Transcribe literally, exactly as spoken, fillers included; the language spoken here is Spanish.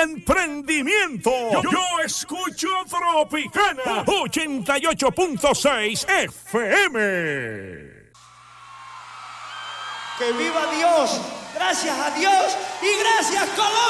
emprendimiento. Yo, yo escucho Tropicana ochenta y ocho punto seis F M. ¡Que viva Dios! ¡Gracias a Dios! ¡Y gracias, Colombia!